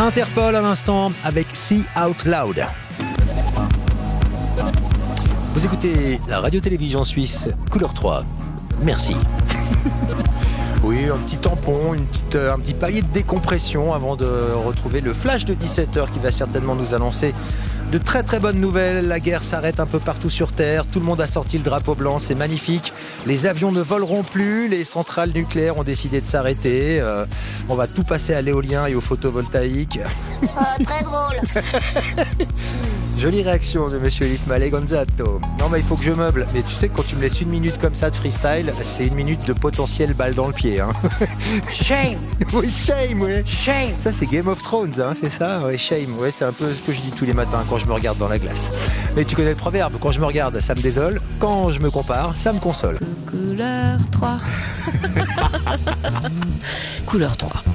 Interpol à l'instant avec See Out Loud. Vous écoutez la radio-télévision suisse Couleur 3. Merci. Oui, un petit tampon, un petit palier de décompression avant de retrouver le flash de 17h qui va certainement nous annoncer de très très bonnes nouvelles. La guerre s'arrête un peu partout sur Terre. Tout le monde a sorti le drapeau blanc, c'est magnifique. Les avions ne voleront plus. Les centrales nucléaires ont décidé de s'arrêter. On va tout passer à l'éolien et au photovoltaïque. Très drôle. Jolie réaction de monsieur Ismael Gonzato. Non mais il faut que je meuble. Mais tu sais que quand tu me laisses une minute comme ça de freestyle, c'est une minute de potentielle balle dans le pied. Hein. Shame. Oui, shame, oui. Shame. Ça c'est Game of Thrones, hein, c'est ça. Oui, shame. Ouais, c'est un peu ce que je dis tous les matins quand je me regarde dans la glace. Mais tu connais le proverbe, quand je me regarde, ça me désole. Quand je me compare, ça me console. Couleur 3. Couleur 3.